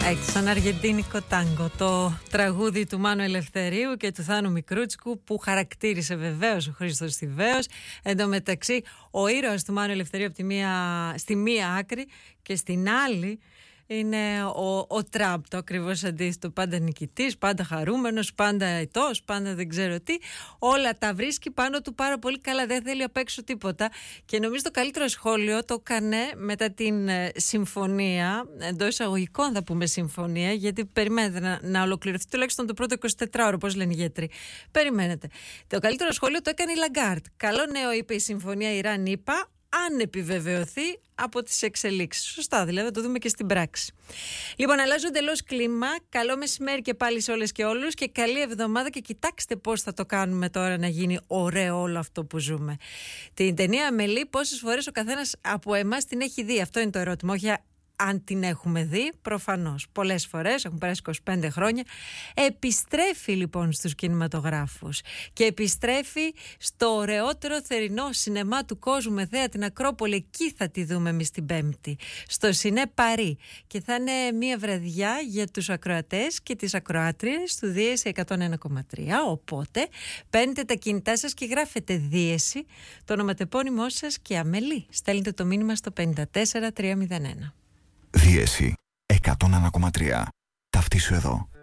Έτσι, σαν αργεντίνικο τάγκο, το τραγούδι του Μάνου Ελευθερίου και του Θάνου Μικρούτσικου, που χαρακτήρισε βεβαίως ο Χρήστος Θηβαίος. Εν τω μεταξύ, ο ήρωας του Μάνου Ελευθερίου στη μία άκρη, και στην άλλη είναι ο Τραμπ, το ακριβώς αντίθετο. Πάντα νικητής, πάντα χαρούμενος, πάντα αητός, πάντα δεν ξέρω τι. Όλα τα βρίσκει πάνω του πάρα πολύ καλά, δεν θέλει απ' έξω τίποτα. Και νομίζω το καλύτερο σχόλιο το έκανε μετά την συμφωνία, εντός εισαγωγικών θα πούμε συμφωνία, γιατί περιμένετε να ολοκληρωθεί τουλάχιστον το πρώτο 24ωρο, όπως λένε οι γιατροί. Περιμένετε. Το καλύτερο σχόλιο το έκανε η Λαγκάρτ. Καλό νέο, είπε η συμφωνία Ιράν-ΗΠΑ, αν επιβεβαιωθεί από τις εξελίξεις. Σωστά, δηλαδή, θα το δούμε και στην πράξη. Λοιπόν, αλλάζω εντελώς κλίμα. Καλό μεσημέρι και πάλι σε όλες και όλους και καλή εβδομάδα. Και κοιτάξτε πώς θα το κάνουμε τώρα να γίνει ωραίο όλο αυτό που ζούμε. Την ταινία Αμελή, πόσες φορές ο καθένας από εμάς την έχει δει? Αυτό είναι το ερώτημα. Όχι αν την έχουμε δει, προφανώς. Πολλές φορές, έχουν περάσει 25 χρόνια. Επιστρέφει λοιπόν στους κινηματογράφους και επιστρέφει στο ωραιότερο θερινό σινεμά του κόσμου, με θέα την Ακρόπολη. Εκεί θα τη δούμε εμείς την Πέμπτη, στο Σινέ Παρί. Και θα είναι μια βραδιά για τους ακροατές και τις ακροάτριες του Δίεση 101,3. Οπότε παίρνετε τα κινητά σας και γράφετε Δίεση, το ονοματεπώνυμό σας και Αμελή. Στέλνετε το μήνυμα στο 54301. Δίεση 101,3. Ταυτίσου εδώ.